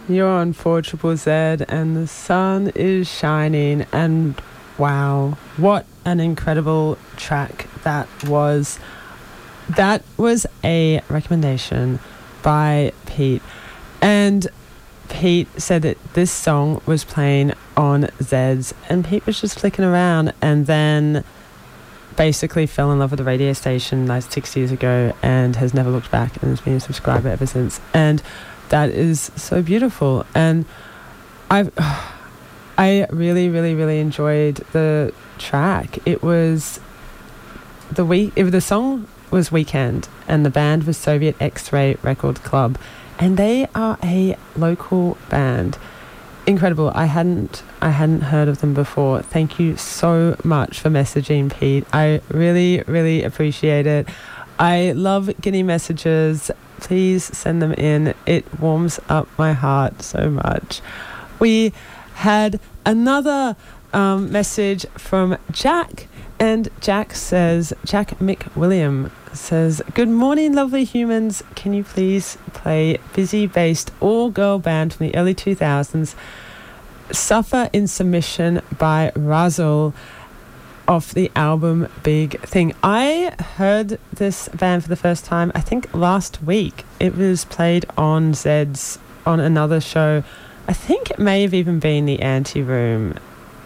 You're on 4ZZZ and the sun is shining, and wow, what an incredible track that was. That was a recommendation by Pete, and Pete said that this song was playing on Zeds, and Pete was just flicking around and then basically fell in love with the radio station like 6 years ago and has never looked back and has been a subscriber ever since. And that is so beautiful. And I really, really, really enjoyed the track. It was the song was Weekend, and the band was Soviet X-Ray Record Club, and they are a local band. Incredible. I hadn't heard of them before. Thank you so much for messaging, Pete. I really, really appreciate it. I love getting messages. Please send them in. It warms up my heart so much. We had another message from Jack, and Jack McWilliam says, "Good morning, lovely humans. Can you please play busy-based all-girl band from the early 2000s, Suffer in Submission by Razzle, off the album Big Thing." I heard this band for the first time, I think, last week. It was played on Zeds on another show. I think it may have even been the Anti-Room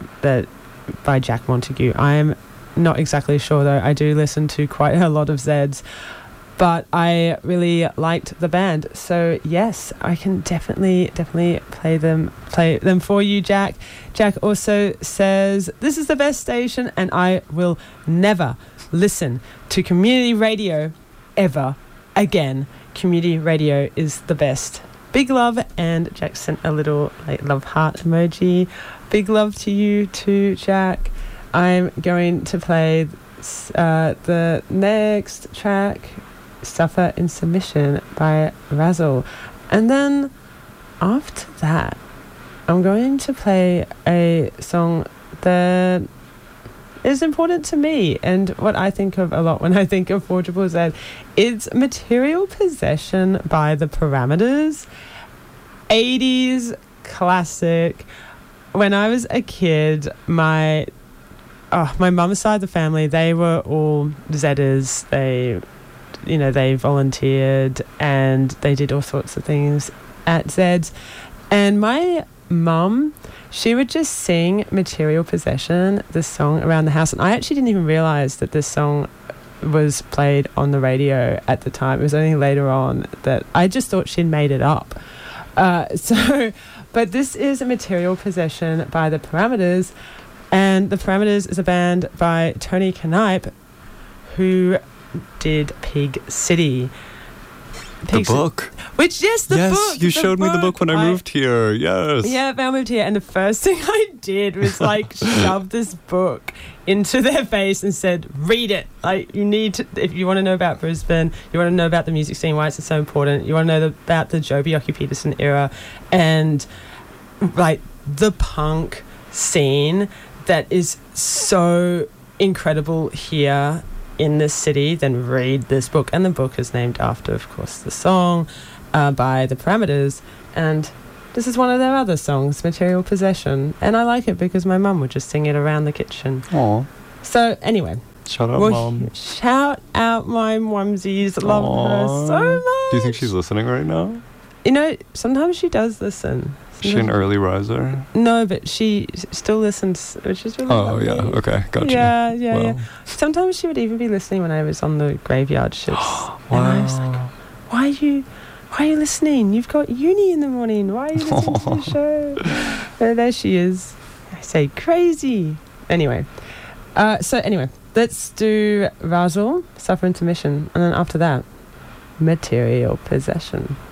by Jack Montague. I'm not exactly sure, though. I do listen to quite a lot of Zeds, but I really liked the band. So yes, I can definitely play them for you, Jack. Jack also says, "This is the best station, and I will never listen to community radio ever again. Community radio is the best. Big love." And Jack sent a little love heart emoji. Big love to you too, Jack. I'm going to play the next track, Suffer in Submission by Razzle. And then after that, I'm going to play a song that is important to me and what I think of a lot when I think of 4ZZZ. It's Material Possession by The Parameters. 80s classic. When I was a kid, my mum's side of the family, they were all Zedders. They volunteered and they did all sorts of things at Zeds. And my mum, she would just sing Material Possession, this song, around the house. And I actually didn't even realise that this song was played on the radio at the time. It was only later on that I just thought she'd made it up. But this is Material Possession by The Parameters. And The Parameters is a band by Tony Knipe, who did Pig City. The book. The book. You showed me the book when I moved here. Yes. Yeah, when I moved here. And the first thing I did was shove this book into their face and said, read it. You need to, if you want to know about Brisbane, you want to know about the music scene, why it's so important, you want to know about the Joh Bjelke-Petersen era and the punk scene that is so incredible here in this city, then read this book. And the book is named after, of course, the song by The Parameters. And this is one of their other songs, Material Possession. And I like it because my mum would just sing it around the kitchen. Aww. So anyway. Shout out, Mum. Shout out my mumsies. Love her so much. Do you think she's listening right now? Sometimes she does listen. Is she an early riser? No, but she still listens, which is really lovely. Yeah. Okay, gotcha. Yeah. Sometimes she would even be listening when I was on the graveyard shifts. Wow. And I was like, why are you listening? You've got uni in the morning. Why are you listening to the show? There she is. I say crazy. Anyway. Let's do Razzle, Suffer in Submission. And then after that, Material Possession.